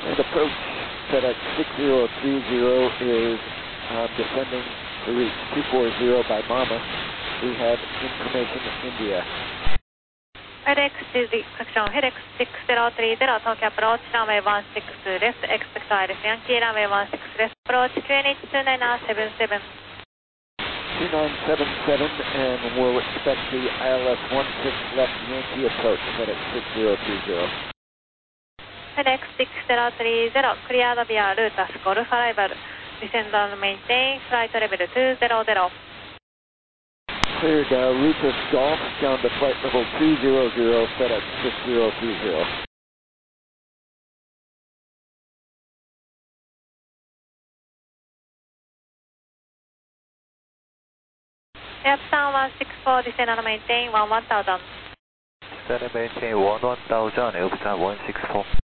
And approach FedEx 6030 is descending to reach 240 by Mama. We have information India. FedEx section FedEx 6030 Tokyo approach runway 16 left, expect Iris Yankee runway 16 left approach QNH 2977. 2977 and we'll expect the ILS 16 left Yankee approach FedEx 6030. FedEx 6030 cleared via route Golf arrival. Descend and maintain flight level 200. Cleared Rutus Golf down to flight level 200 FedEx 6030. Airtown 164 descend and maintain 1000. Descend and maintain 1000, Airtown 164.